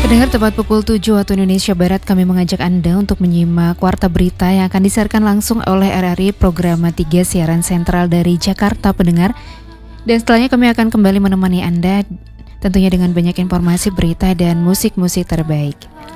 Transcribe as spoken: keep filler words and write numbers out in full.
Pendengar, tepat pukul tujuh waktu Indonesia Barat, kami mengajak Anda untuk menyimak Warta Berita yang akan disiarkan langsung oleh R R I Programa tiga Siaran Sentral dari Jakarta, pendengar. Dan setelahnya kami akan kembali menemani Anda tentunya dengan banyak informasi, berita, dan musik-musik terbaik.